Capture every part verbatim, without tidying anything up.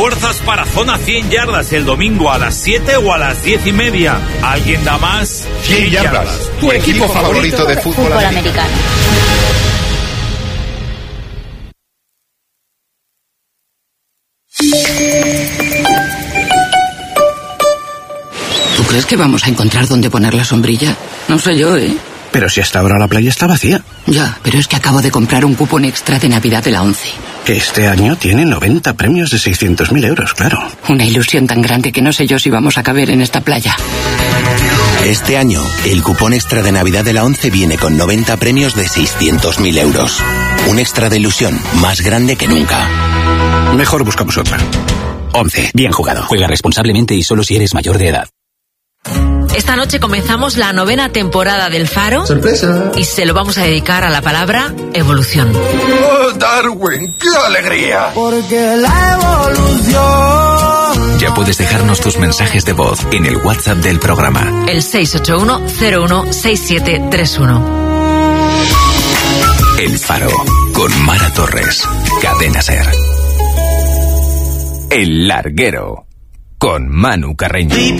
fuerzas para zona cien yardas el domingo a las siete o a las diez y media. ¿Alguien da más? cien yardas. Tu equipo favorito de fútbol, fútbol americano. americano. ¿Tú crees que vamos a encontrar dónde poner la sombrilla? No sé yo, ¿eh? Pero si hasta ahora la playa está vacía. Ya, pero es que acabo de comprar un cupón extra de Navidad de la ONCE. Que este año tiene noventa premios de seiscientos mil euros, claro. Una ilusión tan grande que no sé yo si vamos a caber en esta playa. Este año, el cupón extra de Navidad de la ONCE viene con noventa premios de seiscientos mil euros. Un extra de ilusión más grande que nunca. Mejor buscamos otra. ONCE. Bien jugado. Juega responsablemente y solo si eres mayor de edad. Esta noche comenzamos la novena temporada del Faro. ¡Sorpresa! Y se lo vamos a dedicar a la palabra evolución. ¡Oh, Darwin! ¡Qué alegría! Porque la evolución... Ya puedes dejarnos tus mensajes de voz en el WhatsApp del programa. El seis ocho uno cero uno seis siete tres uno. El Faro, con Mara Torres. Cadena SER. El Larguero, con Manu Carreño. Y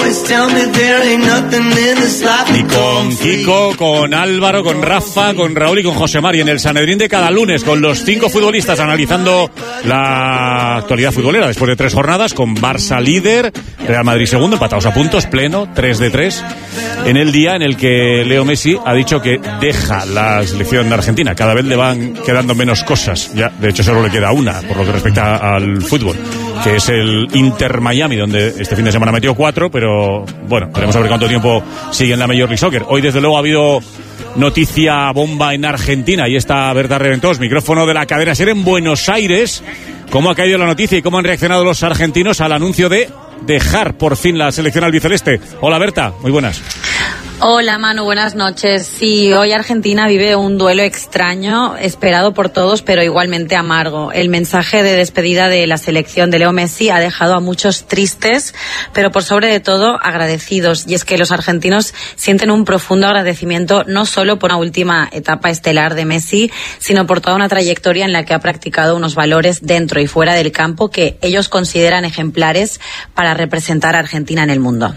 con Kiko, con Álvaro, con Rafa, con Raúl y con José Mari en el Sanedrín de cada lunes, con los cinco futbolistas analizando la actualidad futbolera después de tres jornadas, con Barça líder, Real Madrid segundo, empatados a puntos, pleno, tres de tres, en el día en el que Leo Messi ha dicho que deja la selección de Argentina. Cada vez le van quedando menos cosas, ya de hecho solo le queda una por lo que respecta al fútbol, que es el Inter Miami, donde este fin de semana metió cuatro, pero bueno, veremos a ver cuánto tiempo sigue en la Major League Soccer. Hoy desde luego ha habido noticia bomba en Argentina, y está Berta Reventós, micrófono de la cadena SER en Buenos Aires. ¿Cómo ha caído la noticia y cómo han reaccionado los argentinos al anuncio de dejar por fin la selección albiceleste? Hola Berta, muy buenas. Hola Manu, buenas noches. Sí, hoy Argentina vive un duelo extraño, esperado por todos, pero igualmente amargo. El mensaje de despedida de la selección de Leo Messi ha dejado a muchos tristes, pero por sobre de todo agradecidos. Y es que los argentinos sienten un profundo agradecimiento no solo por la última etapa estelar de Messi, sino por toda una trayectoria en la que ha practicado unos valores dentro y fuera del campo que ellos consideran ejemplares para representar a Argentina en el mundo.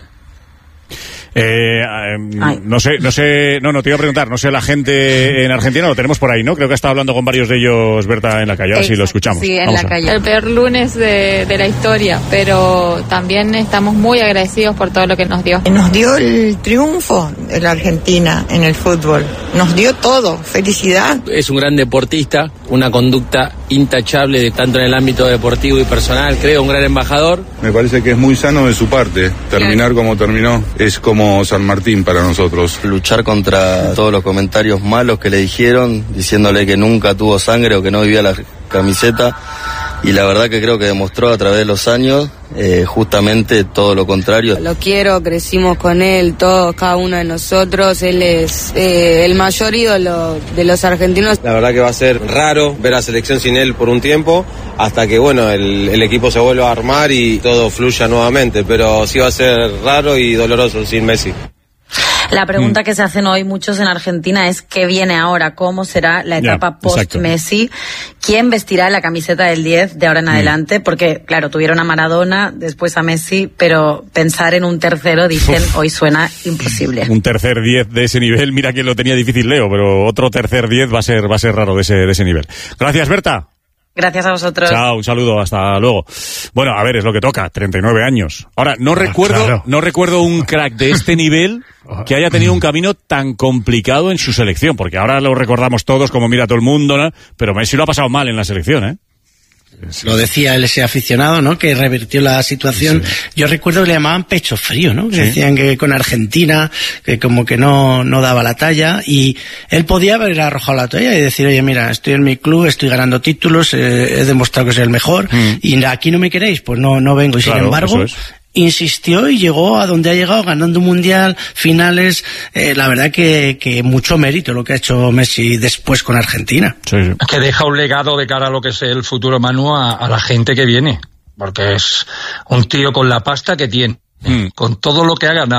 Eh, eh, no sé, no sé, no, no te iba a preguntar, no sé la gente en Argentina, lo tenemos por ahí, ¿no? Creo que ha estado hablando con varios de ellos, Berta, en la calle, ahora sí lo escuchamos. Sí, en Vamos la a... calle. El peor lunes de, de la historia, pero también estamos muy agradecidos por todo lo que nos dio. Nos dio el triunfo de la Argentina en el fútbol, nos dio todo, felicidad. Es un gran deportista, una conducta intachable de, tanto en el ámbito deportivo y personal, creo, un gran embajador. Me parece que es muy sano de su parte, terminar como terminó, es como San Martín para nosotros. Luchar contra todos los comentarios malos que le dijeron, diciéndole que nunca tuvo sangre o que no vivía la camiseta, y la verdad que creo que demostró a través de los años eh, justamente todo lo contrario. Lo quiero, crecimos con él, todos, cada uno de nosotros, él es eh, el mayor ídolo de los argentinos. La verdad que va a ser raro ver a la selección sin él por un tiempo, hasta que bueno, el, el equipo se vuelva a armar y todo fluya nuevamente, pero sí va a ser raro y doloroso sin Messi. La pregunta que se hacen hoy muchos en Argentina es ¿qué viene ahora? ¿Cómo será la etapa yeah, post-Messi? ¿Quién vestirá la camiseta del diez de ahora en mm. adelante? Porque, claro, tuvieron a Maradona, después a Messi, pero pensar en un tercero, dicen, Uf. hoy suena imposible. Un tercer diez de ese nivel, mira que lo tenía difícil Leo, pero otro tercer diez va a ser, va a ser raro de ese, de ese nivel. Gracias, Berta. Gracias a vosotros. Chao, un saludo, hasta luego. Bueno, a ver, es lo que toca, treinta y nueve años. Ahora, no ah, recuerdo claro. no recuerdo un crack de este nivel que haya tenido un camino tan complicado en su selección, porque ahora lo recordamos todos como mira todo el mundo, ¿no? Pero Messi lo ha pasado mal en la selección, ¿eh? Lo decía él, ese aficionado, ¿no? Que revirtió la situación. Sí. Yo recuerdo que le llamaban pecho frío, ¿no? Que ¿Sí? decían que con Argentina, que como que no, no daba la talla, y él podía haber arrojado la toalla y decir, oye, mira, estoy en mi club, estoy ganando títulos, eh, he demostrado que soy el mejor, mm. y aquí no me queréis, pues no, no vengo. Y claro, sin embargo, insistió y llegó a donde ha llegado, ganando un mundial, finales. Eh, la verdad que, que mucho mérito lo que ha hecho Messi después con Argentina. Sí, sí. Que deja un legado de cara a lo que es el futuro, Manu, a, a la gente que viene, porque es un tío con la pasta que tiene, mm. con todo lo que ha ganado,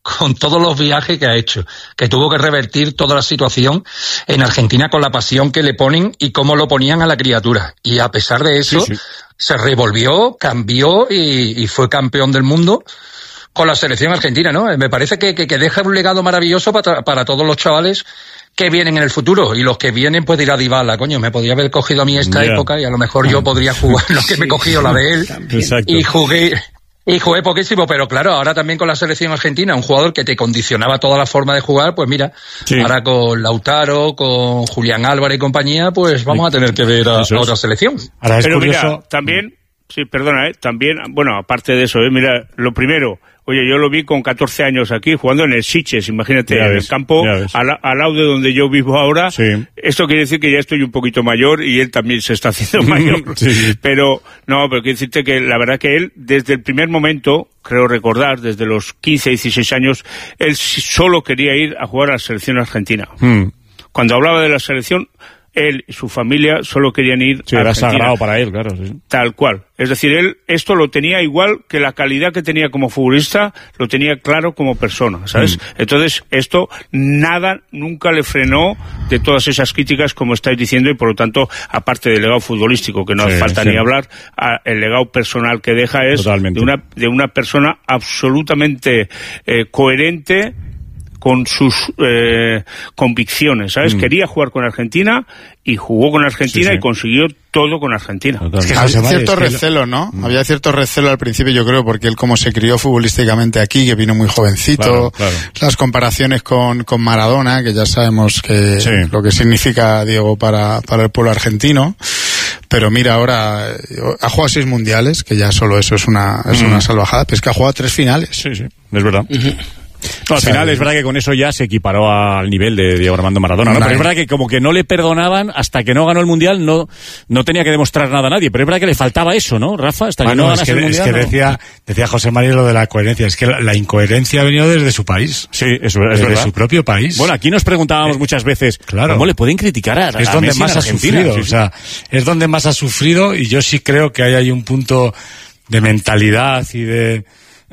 con todos los viajes que ha hecho, que tuvo que revertir toda la situación en Argentina con la pasión que le ponen y cómo lo ponían a la criatura. Y a pesar de eso, sí, sí. se revolvió, cambió y, y fue campeón del mundo con la selección argentina, ¿no? Me parece que, que, que deja un legado maravilloso para, para todos los chavales que vienen en el futuro, y los que vienen pues dirá Dybala, coño, me podría haber cogido a mí esta yeah. época y a lo mejor yo podría jugar lo que sí, me he cogido la de él. Exacto. Y jugué... Y jugué poquísimo, pero claro, ahora también con la selección argentina, un jugador que te condicionaba toda la forma de jugar, pues mira, sí. ahora con Lautaro, con Julián Álvarez y compañía, pues vamos a tener que ver a, a otra selección. Ahora es pero curioso. Mira, también, sí, perdona, ¿eh? también, bueno, aparte de eso, ¿eh? mira, lo primero, oye, yo lo vi con catorce años aquí, jugando en el Sitges, imagínate, ya en ves, el campo, al, al lado de donde yo vivo ahora. Sí. Esto quiere decir que ya estoy un poquito mayor y él también se está haciendo mayor. sí. Pero, no, pero quiero decirte que la verdad que él, desde el primer momento, creo recordar, desde los quince, dieciséis años, él solo quería ir a jugar a la selección argentina. Hmm. Cuando hablaba de la selección, él y su familia solo querían ir sí, a Argentina. Era sagrado para él, claro. Sí. Tal cual. Es decir, él esto lo tenía igual que la calidad que tenía como futbolista, lo tenía claro como persona, ¿sabes? Mm. Entonces, esto nada nunca le frenó de todas esas críticas, como estáis diciendo, y por lo tanto, aparte del legado futbolístico, que no hace sí, falta sí. ni hablar, a, el legado personal que deja es de una, de una persona absolutamente eh, coherente con sus eh, convicciones, ¿sabes? Mm. Quería jugar con Argentina y jugó con Argentina sí, sí. y consiguió todo con Argentina. Es que había cierto recelo, ¿no? Mm. Había cierto recelo al principio, yo creo, porque él como se crió futbolísticamente aquí, que vino muy jovencito, claro, claro. las comparaciones con, con Maradona, que ya sabemos que sí. lo que significa Diego para, para el pueblo argentino. Pero mira, ahora ha jugado seis mundiales, que ya solo eso es una, es mm. una salvajada, pero es que ha jugado tres finales. Sí, sí, es verdad. Uh-huh. No, al o sea, final es verdad que con eso ya se equiparó al nivel de Diego Armando Maradona, ¿no? Pero es verdad que como que no le perdonaban hasta que no ganó el Mundial, no no tenía que demostrar nada a nadie, pero es verdad que le faltaba eso, ¿no, Rafa? Hasta bueno, que no es que, el Mundial, es que ¿no? decía, decía José María lo de la coherencia, es que la, la incoherencia ha venido desde su país. Sí, eso es desde verdad. su propio país. Bueno, aquí nos preguntábamos muchas veces, claro. ¿cómo le pueden criticar a, a Es donde Messi más ha sufrido, sí, o sea, es donde más ha sufrido, y yo sí creo que ahí hay un punto de mentalidad y de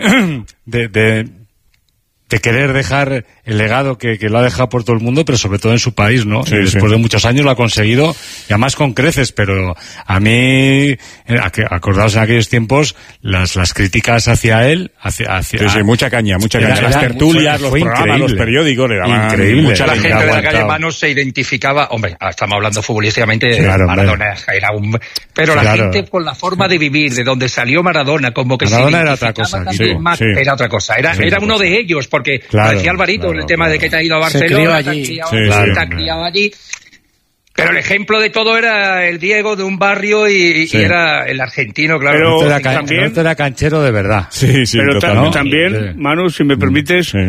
de, de de querer dejar el legado que, que lo ha dejado por todo el mundo, pero sobre todo en su país, ¿no? Sí, y después sí. de muchos años lo ha conseguido, y además con creces, pero a mí, acordaos en aquellos tiempos, las las críticas hacia él, hacia... hacia sí, sí, mucha caña, mucha caña. Las tertulias, los programas, los periódicos, le daban increíble. Mucha la gente de la calle Manu se identificaba, hombre, estamos hablando futbolísticamente, claro, Maradona hombre. era un... Pero la claro. gente con la forma de vivir, de donde salió Maradona, como que Maradona se era otra cosa, sí, más, sí. era otra cosa, era, sí, era uno sí. de ellos, porque claro, decía Alvarito, claro, el tema claro. de que te ha ido a Barcelona, allí. te ha criado, Sí, sí, claro, criado allí. Pero el ejemplo de todo era el Diego de un barrio y, sí. y era el argentino, claro. Pero no era, también, no era canchero de verdad. Sí, sí, pero total, ta- ¿no? también, sí. Manu, si me permites, sí.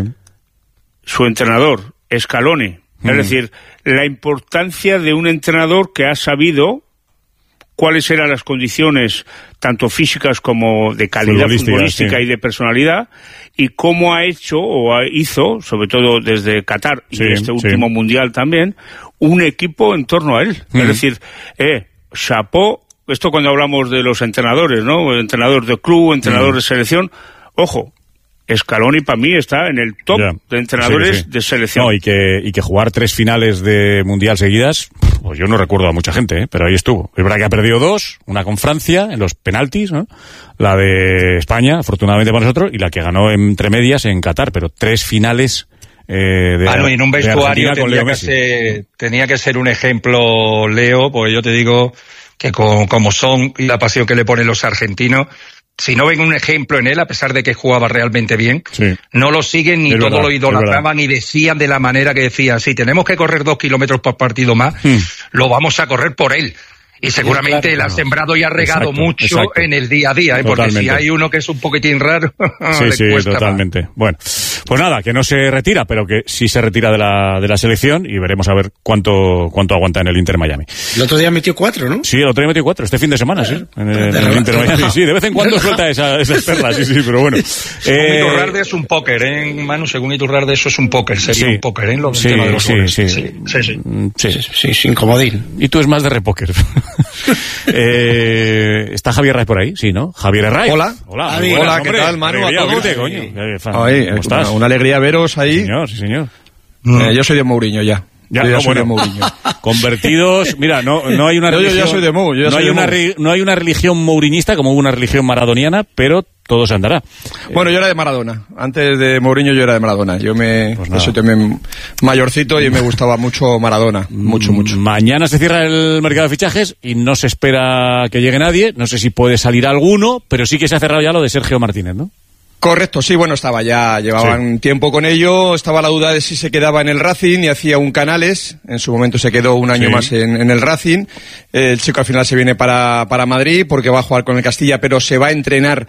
su entrenador, Scaloni. Mm. Es decir, la importancia de un entrenador que ha sabido cuáles eran las condiciones, tanto físicas como de calidad futbolística, futbolística sí. y de personalidad, y cómo ha hecho o hizo, sobre todo desde Qatar y sí, este último sí. mundial también, un equipo en torno a él. Mm. Es decir, eh, chapó, esto cuando hablamos de los entrenadores, ¿no? Entrenador de club, entrenador mm. de selección, ojo, Scaloni para mí está en el top yeah. de entrenadores sí, sí. de selección. No, y que, y que jugar tres finales de Mundial seguidas, pues yo no recuerdo a mucha gente, ¿eh? Pero ahí estuvo. Es verdad que ha perdido dos, una con Francia en los penaltis, ¿no? La de España, afortunadamente para nosotros, y la que ganó entre medias en Qatar, pero tres finales eh, de ah, no, y en un vestuario tenía que, ser, tenía que ser un ejemplo, Leo, porque yo te digo que con, como son y la pasión que le ponen los argentinos, si no ven un ejemplo en él, a pesar de que jugaba realmente bien, sí. no lo siguen ni es todo verdad, lo idolatraban y decían de la manera que decían, si tenemos que correr dos kilómetros por partido más, hmm. lo vamos a correr por él. Y seguramente sí, claro, él ha no. sembrado y ha regado exacto, mucho exacto. en el día a día, ¿eh? Porque si hay uno que es un poquitín raro, sí, le sí, cuesta totalmente. más. Bueno, pues nada, que no se retira, pero que sí se retira de la de la selección y veremos a ver cuánto cuánto aguanta en el Inter Miami. El otro día metió cuatro, ¿no? Sí, el otro día metió cuatro, este fin de semana, sí. En el, en el Inter Miami, sí, de vez en cuando suelta esa, esas perlas, sí, sí, pero bueno. Según eh... Iturralde es un póker, ¿eh, Manu? Según Iturralde eso es un póker, sería sí. un póker, ¿eh? Lo del sí, tema de los sí, sí. Sí, sí, sí. Sí, sí, sí, sin comodín. Y tú es más de repóker. Eh, ¿Está Javier Ray por ahí? Sí, ¿no? Javier Ray. Hola. Hola, Javi. Hola, ¿qué tal, Manu? A todos. Coño. Oye, ¿Cómo estás? una, una alegría veros ahí. Sí, señor, sí, señor. Eh, yo soy de Mourinho ya. Ya, yo ya no, soy bueno, de Mourinho. Convertidos, mira, no, no hay una yo, religión... Yo ya soy de Mou, yo ya no, soy hay de una, Mou. no hay una religión mourinista como hubo una religión maradoniana, pero todo se andará. Bueno, yo era de Maradona. Antes de Mourinho yo era de Maradona. Yo me pues yo soy también mayorcito y me gustaba mucho Maradona. Mucho, mucho. Mañana se cierra el mercado de fichajes y no se espera que llegue nadie. No sé si puede salir alguno, pero sí que se ha cerrado ya lo de Sergio Martínez, ¿no? Correcto, sí, bueno, estaba ya, llevaban sí. tiempo con ello, estaba la duda de si se quedaba en el Racing y hacía un Canales, en su momento se quedó un año sí. más en, en el Racing, el chico al final se viene para, para Madrid porque va a jugar con el Castilla, pero se va a entrenar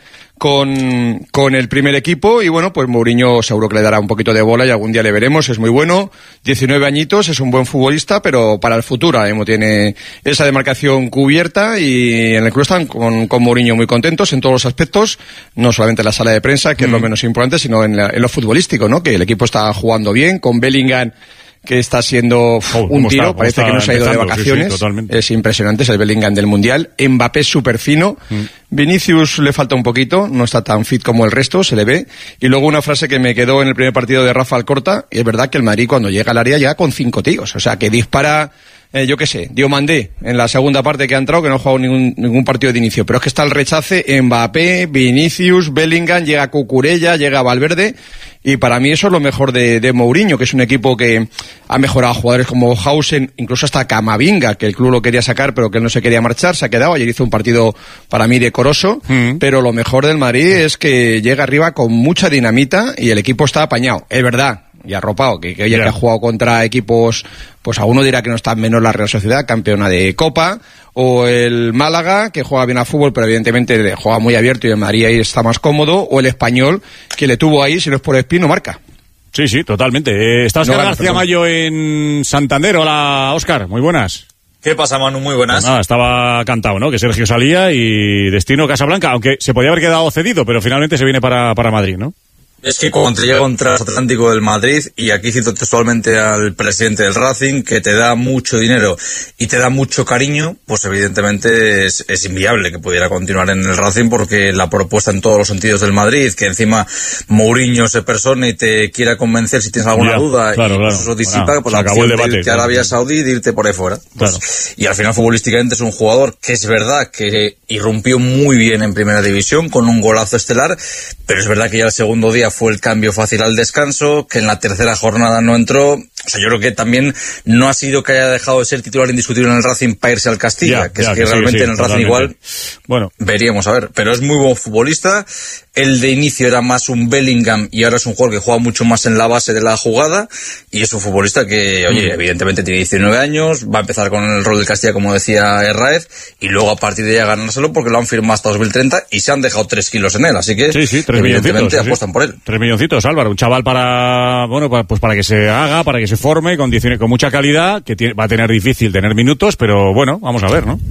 con, con el primer equipo y bueno, pues Mourinho seguro que le dará un poquito de bola y algún día le veremos, es muy bueno, diecinueve añitos, es un buen futbolista, pero para el futuro ahora mismo tiene esa demarcación cubierta y en el club están con, con Mourinho muy contentos en todos los aspectos, no solamente en la sala de prensa, que mm. es lo menos importante, sino en, la, en lo futbolístico, ¿no? Que el equipo está jugando bien, con Bellingham que está haciendo oh, un tiro, está, parece que no se ha ido de vacaciones, sí, sí, es impresionante, es el Bellingham del Mundial, Mbappé súper fino, mm. Vinicius le falta un poquito, no está tan fit como el resto, se le ve, y luego una frase que me quedó en el primer partido de Rafa Alcorta, y es verdad que el Madrid cuando llega al área llega con cinco tíos, o sea que dispara... Eh, yo qué sé, Diomandé, en la segunda parte que ha entrado, que no ha jugado ningún, ningún partido de inicio, pero es que está el rechace, Mbappé, Vinicius, Bellingham, llega Cucurella, llega Valverde, y para mí eso es lo mejor de, de Mourinho, que es un equipo que ha mejorado a jugadores como Hausen, incluso hasta Camavinga, que el club lo quería sacar, pero que él no se quería marchar, se ha quedado, ayer hizo un partido para mí decoroso, mm. pero lo mejor del Madrid es que llega arriba con mucha dinamita y el equipo está apañado, es verdad. Y arropado, que, que oye, yeah. que ha jugado contra equipos, pues alguno dirá que no está menos la Real Sociedad, campeona de Copa, o el Málaga, que juega bien a fútbol, pero evidentemente juega muy abierto y el Madrid ahí está más cómodo, o el Español, que le tuvo ahí, si no es por Espino, marca. Sí, sí, totalmente. Eh, está Óscar no, García perdón. Mayo en Santander. Hola, Óscar, muy buenas. ¿Qué pasa, Manu? Muy buenas. Pues nada, estaba cantado, ¿no? Que Sergio salía y destino Casablanca, aunque se podía haber quedado cedido, pero finalmente se viene para, para Madrid, ¿no? Es que cuando te llega un transatlántico del Madrid, y aquí cito textualmente al presidente del Racing, que te da mucho dinero y te da mucho cariño, pues evidentemente es, es inviable que pudiera continuar en el Racing, porque la propuesta en todos los sentidos del Madrid, que encima Mourinho se persone y te quiera convencer si tienes alguna ya, duda, claro, y claro. eso disipa, bueno, pues la opción de irte a Arabia Saudí, de irte por ahí fuera. Pues, claro. Y al final futbolísticamente es un jugador que es verdad que irrumpió muy bien en Primera División con un golazo estelar, pero es verdad que ya el segundo día fue el cambio fácil al descanso, que en la tercera jornada no entró. O sea, yo creo que también no ha sido que haya dejado de ser titular indiscutible en el Racing para irse al Castilla, ya, que ya, es que, que realmente sí, sí, en el Racing totalmente. igual bueno. veríamos a ver, pero es muy buen futbolista. El de inicio era más un Bellingham y ahora es un jugador que juega mucho más en la base de la jugada, y es un futbolista que, oye, mm. evidentemente tiene diecinueve años, va a empezar con el rol del Castilla, como decía Herráez, y luego a partir de ahí a ganárselo porque lo han firmado hasta dos mil treinta y se han dejado tres kilos en él, así que sí, sí, tres evidentemente sí, apuestan sí. por él. Tres milloncitos, Álvaro, un chaval para, bueno, para, pues para que se haga, para que se forme, con, con mucha calidad, que tiene, va a tener difícil tener minutos, pero bueno, vamos a ver, ¿no?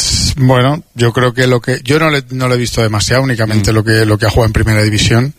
Bueno, yo creo que lo que yo no le, no lo he visto demasiado, únicamente mm. lo que lo que ha jugado en Primera División.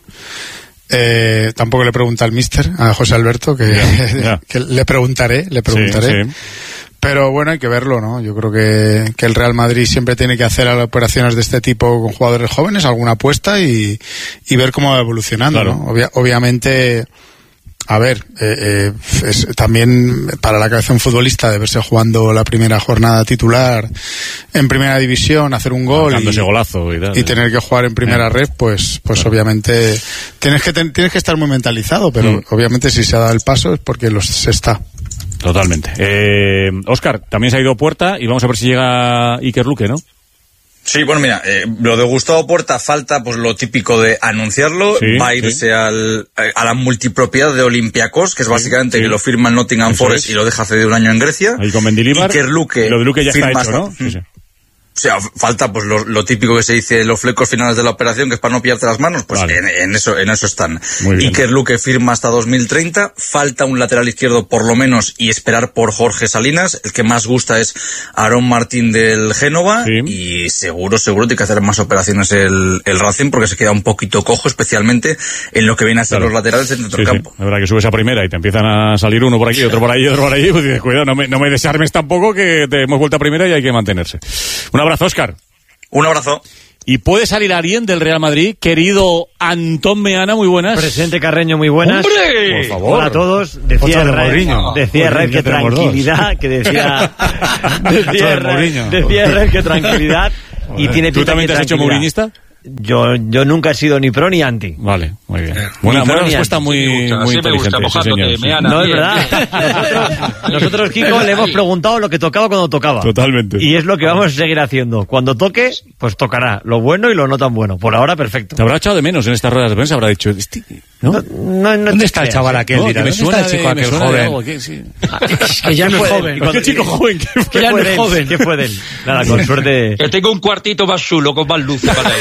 Eh, tampoco le pregunta al míster, a José Alberto, que, yeah, yeah. que le preguntaré, le preguntaré. Sí, sí. Pero bueno, hay que verlo, ¿no? Yo creo que, que el Real Madrid siempre tiene que hacer operaciones de este tipo con jugadores jóvenes, alguna apuesta y, y ver cómo va evolucionando, claro. ¿no? Obvia, obviamente, a ver, eh, eh, es también para la cabeza de un futbolista de verse jugando la primera jornada titular en Primera División, hacer un gol y, ese golazo y, tal, y tener que jugar en primera eh. red, pues pues claro. obviamente tienes que ten, tienes que estar muy mentalizado, pero mm. obviamente si se ha dado el paso es porque los, se está. Totalmente. Eh, Óscar, también se ha ido Puerta y vamos a ver si llega Iker Luque, ¿no? Sí, bueno, mira, eh, lo de Gustavo Puerta falta pues lo típico de anunciarlo, sí, va a irse sí. al, a la multipropiedad de Olympiacos, que es sí, básicamente sí. que lo firma el Nottingham Eso Forest es. y lo deja ceder un año en Grecia. Ahí con Mendilibar. Iker Luque. Lo de Luque ya está hecho, ¿no? Sí, sí. O sea, falta pues lo, lo típico que se dice, los flecos finales de la operación, que es para no pillarte las manos, pues vale. en, en eso en eso están. Iker Luque firma hasta dos mil treinta, falta un lateral izquierdo por lo menos y esperar por Jorge Salinas, el que más gusta es Aarón Martín del Génova, sí. y seguro, seguro tiene que hacer más operaciones el, el Racing porque se queda un poquito cojo, especialmente en lo que viene a ser claro. los laterales del centrocampo. Sí, sí. La verdad que subes a primera y te empiezan a salir uno por aquí, otro por ahí, otro por allí, pues dices, cuidado, no me, no me desarmes tampoco, que te hemos vuelto a primera y hay que mantenerse. Un abrazo, Óscar. Un abrazo. Y puede salir alguien del Real Madrid, querido Antón Meana, muy buenas. Presente Carreño, muy buenas. ¡Hombre! Por favor. Hola a todos. Decía Red, decía Red que tranquilidad, que decía decía Red, decía Red que tranquilidad y tiene pinta. ¿Tú también te has hecho mourinista? Yo, yo nunca he sido ni pro ni anti. Vale, muy bien. Buena, buena respuesta, muy, sí, muy inteligente. Sí, señor, sí. No, es verdad. Nosotros, nosotros, Kiko, le hemos preguntado lo que tocaba cuando tocaba. Totalmente. Y es lo que vamos a seguir haciendo. Cuando toque, pues tocará lo bueno y lo no tan bueno. Por ahora, perfecto. Te habrá echado de menos en estas ruedas de prensa, habrá dicho... ¿No? No, no, no ¿Dónde está el chaval aquel? No, Dirá, me suena ¿dónde está el chico de, aquel joven? algo, ¿qué? Sí. Es que ya no es joven. ¿Qué chico joven? ¿Qué fue, ya no es joven? ¿Qué fue de él? Nada, con suerte... Que tengo un cuartito más chulo, con más luces para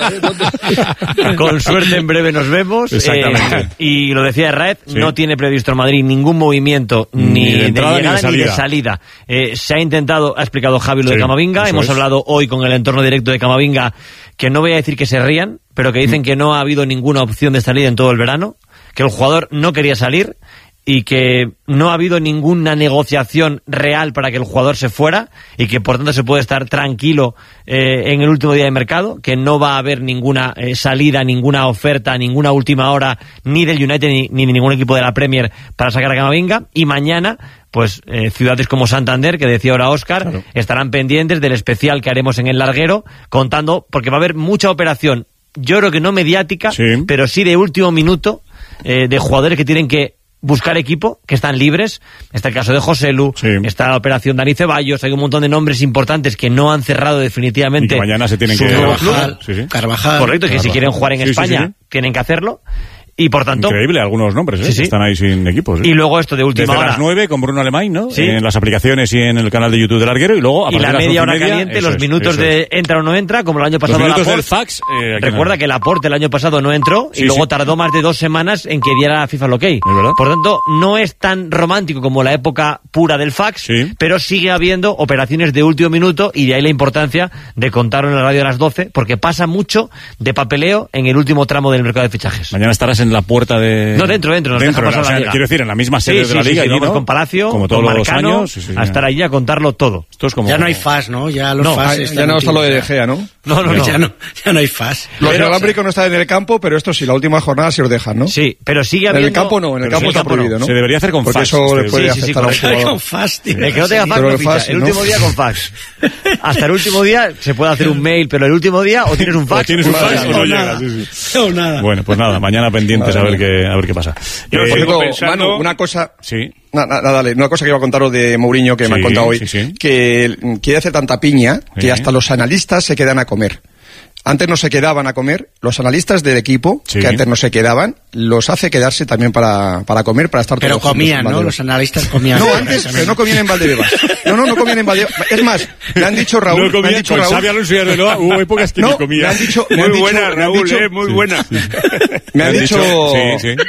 él. Con suerte en breve nos vemos. Exactamente. Eh, y lo decía Raed, sí. No tiene previsto en Madrid ningún movimiento ni, ni de, entrada, de llegada ni de salida. Ni de salida. Eh, se ha intentado, ha explicado Javi lo sí, de Camavinga. Hemos es. hablado hoy con el entorno directo de Camavinga, que no voy a decir que se rían, pero que dicen mm. que no ha habido ninguna opción de salida en todo el verano, que el jugador no quería salir y que no ha habido ninguna negociación real para que el jugador se fuera y que por tanto se puede estar tranquilo eh, en el último día de mercado, que no va a haber ninguna eh, salida, ninguna oferta, ninguna última hora ni del United ni, ni de ningún equipo de la Premier para sacar a Camavinga. Y mañana pues eh, ciudades como Santander, que decía ahora Óscar, claro, estarán pendientes del especial que haremos en el larguero, contando, porque va a haber mucha operación, yo creo que no mediática, sí, pero sí de último minuto, eh, de jugadores que tienen que buscar equipo, que están libres. Está el caso de Joselu, sí, está la operación Dani Ceballos, hay un montón de nombres importantes que no han cerrado definitivamente. Y que mañana se tienen que... Carvajal, sí, sí. Carvajal. Correcto, que Carvajal. Si quieren jugar en sí, España, sí, sí, tienen que hacerlo. Y por tanto... Increíble, algunos nombres, ¿eh? Sí, sí. Están ahí sin equipos, ¿eh? Y luego esto de última Desde hora. Desde las nueve con Bruno Alemán, ¿no? Sí. En las aplicaciones y en el canal de YouTube del Larguero. Y luego a y la media hora media, caliente, los es, minutos de entra o no entra, como el año pasado. Los minutos Laporte, del fax. Eh, recuerda no. que Laporte el año pasado no entró sí, y luego sí. tardó más de dos semanas en que diera FIFA el ok. Por tanto, no es tan romántico como la época pura del fax, sí, pero sigue habiendo operaciones de último minuto y de ahí la importancia de contarlo en la radio a las doce, porque pasa mucho de papeleo en el último tramo del mercado de fichajes. Mañana estarás en la puerta de... No, dentro, dentro. Nos dentro, deja pasar o sea, la liga. Quiero decir, en la misma sede sí, de la sí, liga. Sí, sí, allí, vamos ¿no? con Palacio, como con todos Marcano, los años. Sí, sí, a estar allí a contarlo todo. Esto es como... Ya no hay F A S, ¿no? Ya los no, F A S ya no está lo de De Gea, ¿no? No, no, no. Ya no, ya no hay F A S. Los inalámbricos no están en el campo, pero esto sí, la última jornada sí os dejan, ¿no? Sí, pero sigue habiendo... En el campo no, en el campo está prohibido, ¿no? Se debería hacer con Porque fax. Porque eso le puede sí, sí, afectar a un jugador. Con fax, tío. El que no tenga fax no ficha. El último día con fax. Hasta el último día se puede hacer un mail, pero el último día o tienes un fax o tienes un fax o no llega. O nada. Bueno, pues nada, mañana pendientes a ver qué a ver qué pasa. Yo sigo pensando... Manu, una cosa... Sí. Nada, nada, dale, una cosa que iba a contaros de Mourinho que sí, me han contado hoy, sí, sí. que quiere hacer tanta piña que sí. hasta los analistas se quedan a comer. Antes no se quedaban a comer, los analistas del equipo, sí. que antes no se quedaban, los hace quedarse también para, para comer, para estar pero todos comían, ¿no? Los analistas comían. No, antes, pero no comían en Valdebebas. No, no, no comían en Valdebebas. Es más, me han dicho Raúl, no comían, me han dicho con Raúl. Xabi Alonso y Arbeloa hubo épocas que no, ni comían. Me han dicho, me muy han dicho, buena, me Raúl, dicho, eh, muy sí, buena. Sí. Me han dicho, sí, sí.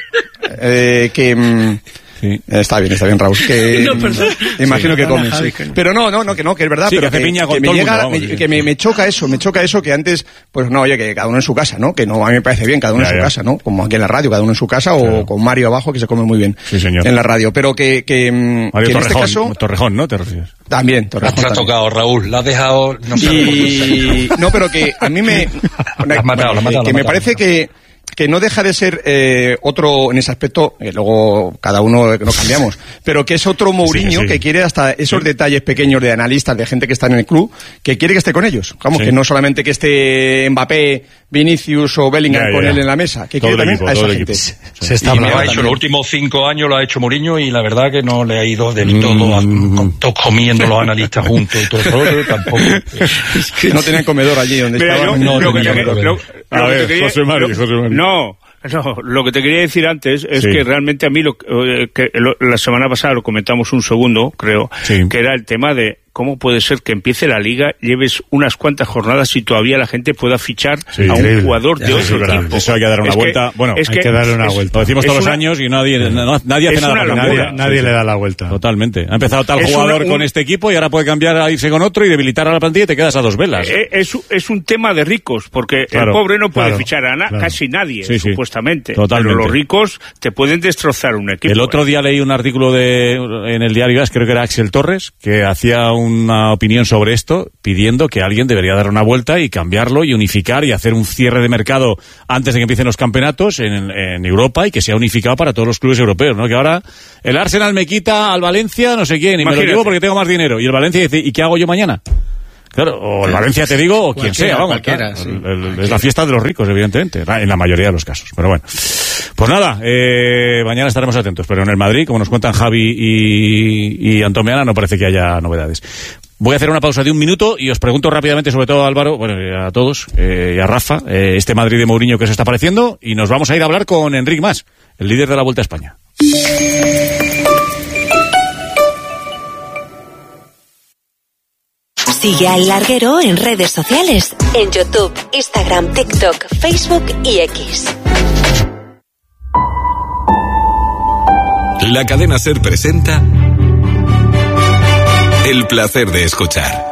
Eh, que... Mm, Sí. Está bien, está bien, Raúl. Que, no, perdón. Imagino sí, que comes. Sí. Pero no, no, no, que no, que es verdad. Sí, pero que, que, piña con que todo me llega, mundo, vamos, me, sí. que me, me choca eso, me choca eso que antes, pues no, oye, que cada uno en su casa, ¿no? Que no, a mí me parece bien, cada uno ya, en su ya. casa, ¿no? Como aquí en la radio, cada uno en su casa, claro. o con Mario abajo, que se come muy bien. Sí, señor. En la radio. Pero que, que, Mario que en Torrejón, este caso. Torrejón, ¿no? Te refieres. También, Torrejón. La has tocado, Raúl, la has dejado. No, y... no, pero que a mí me. la has matado, la has matado. Que me parece que. que no deja de ser eh, otro en ese aspecto, que luego cada uno nos cambiamos, pero que es otro Mourinho sí, sí. que quiere hasta esos sí. detalles pequeños de analistas, de gente que está en el club, que quiere que esté con ellos. Vamos, sí. que no solamente que esté Mbappé, Vinicius o Bellingham ya, con ya. él en la mesa, que todo quiere también equipo, a esa gente. Sí. Se está hablando. Ha hecho los últimos cinco años lo ha hecho Mourinho y la verdad que no le ha ido del mm. todo, a, con, todos comiendo los analistas juntos y todo eso, tampoco. Es que no tenían comedor allí donde Mira, estaban. Yo, no lo que tenían te, lo, a lo ver, que quería, José Mario, José Mario. No. No, lo que te quería decir antes es sí. que realmente a mí lo, que lo, la semana pasada lo comentamos un segundo, creo, sí. que era el tema de cómo puede ser que empiece la liga, lleves unas cuantas jornadas y todavía la gente pueda fichar sí, a un increíble. jugador de otro equipo. Eso hay que darle una es vuelta. Que, bueno, es hay que, que darle una es, vuelta. Lo decimos todos una, los años y nadie, no, nadie hace nada. Nadie, nadie sí, le da la vuelta. Totalmente. Ha empezado tal es jugador una, con un, este equipo y ahora puede cambiar a irse con otro y debilitar a la plantilla y te quedas a dos velas. Es, es un tema de ricos, porque claro, el pobre no puede claro, fichar a na, claro. casi nadie, sí, sí. supuestamente. Totalmente. Pero los ricos te pueden destrozar un equipo. El otro día leí un artículo de en el diario As, creo que era Axel Torres, que hacía un una opinión sobre esto, pidiendo que alguien debería dar una vuelta y cambiarlo y unificar y hacer un cierre de mercado antes de que empiecen los campeonatos en, en Europa y que sea unificado para todos los clubes europeos, ¿no? Que ahora el Arsenal me quita al Valencia no sé quién y Imagínate. me lo llevo porque tengo más dinero. Y el Valencia dice, ¿y qué hago yo mañana? Claro, o el Valencia te digo, o quien sea, vamos. Claro, sí. el, el, es la fiesta de los ricos, evidentemente, en la mayoría de los casos. Pero bueno, pues nada, eh, mañana estaremos atentos. Pero en el Madrid, como nos cuentan Javi y, y Antomeana, no parece que haya novedades. Voy a hacer una pausa de un minuto y os pregunto rápidamente, sobre todo a Álvaro, bueno, a todos, eh, y a Rafa, eh, este Madrid de Mourinho que se está apareciendo, y nos vamos a ir a hablar con Enric Mas, el líder de la Vuelta a España. Sigue al Larguero en redes sociales, en YouTube, Instagram, TikTok, Facebook y X. La cadena SER presenta El placer de escuchar.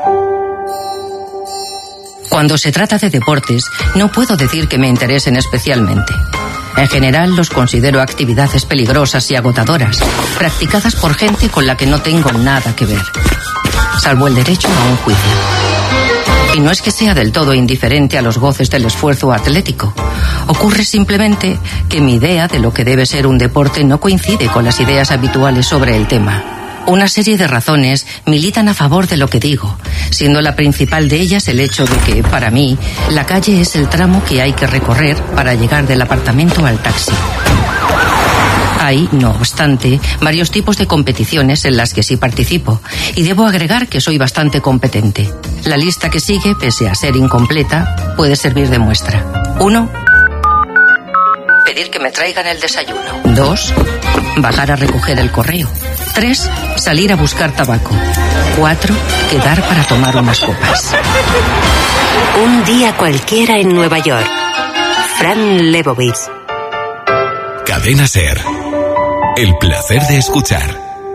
Cuando se trata de deportes, no puedo decir que me interesen especialmente. En general, los considero actividades peligrosas y agotadoras, practicadas por gente con la que no tengo nada que ver, salvo el derecho a un juicio. Y no es que sea del todo indiferente a los goces del esfuerzo atlético. Ocurre simplemente que mi idea de lo que debe ser un deporte no coincide con las ideas habituales sobre el tema. Una serie de razones militan a favor de lo que digo, siendo la principal de ellas el hecho de que, para mí, la calle es el tramo que hay que recorrer para llegar del apartamento al taxi. Hay, no obstante, varios tipos de competiciones en las que sí participo, y debo agregar que soy bastante competente. La lista que sigue, pese a ser incompleta, puede servir de muestra. Uno, pedir que me traigan el desayuno. Dos, bajar a recoger el correo. Tres, salir a buscar tabaco. Cuatro, quedar para tomar unas copas. Un día cualquiera en Nueva York. Fran Lebowitz. Cadena SER. El placer de escuchar.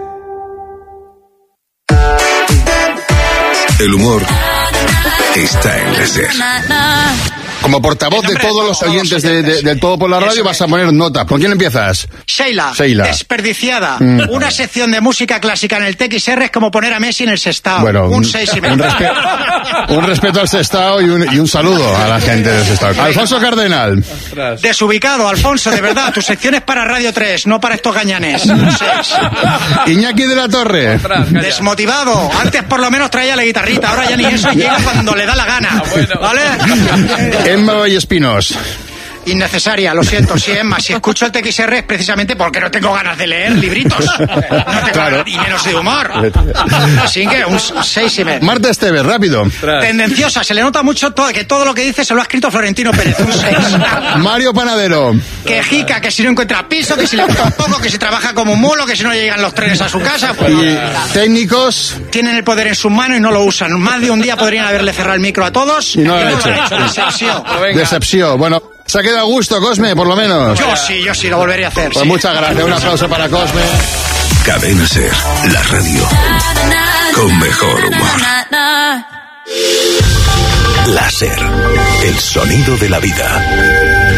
El humor está en la SER. Como portavoz de todos los oyentes de, de, del Todo por la Radio vas a poner nota. ¿Por quién empiezas? Sheila, Sheila. Desperdiciada. Mm. Una sección de música clásica en el T X R es como poner a Messi en el Sestao. Bueno, un seis y medio. Un, respe- un respeto al Sestao y un, y un saludo a la gente del Sestao. Alfonso Cardenal. Desubicado, Alfonso, de verdad. Tu sección es para Radio tres, no para estos gañanes. Un seis. Iñaki de la Torre. Desmotivado. Antes por lo menos traía la guitarrita, ahora ya ni eso, llega cuando le da la gana. ¿Vale? Emma Vallespinos. Innecesaria, lo siento, sí, Emma. Si escucho el T X R es precisamente porque no tengo ganas de leer libritos. No tengo claro. ganas, y menos de humor. Así que un seis y medio. Marta Esteves, rápido. Tendenciosa, se le nota mucho todo, que todo lo que dice se lo ha escrito Florentino Pérez. Un seis. Mario Panadero. Quejica, que si no encuentra piso, que si le gusta un poco, que si trabaja como un mulo, que si no llegan los trenes a su casa. Pues, y técnicos. Tienen el poder en sus manos y no lo usan. Más de un día podrían haberle cerrado el micro a todos. Y no lo han no hecho. Lo han hecho. Decepción. Decepción. Bueno. Se ha quedado a gusto, Cosme, por lo menos. Yo sí, yo sí, lo volvería a hacer. Pues sí. Muchas gracias, un aplauso para Cosme. Cadena SER, la radio con mejor humor. La SER, el sonido de la vida.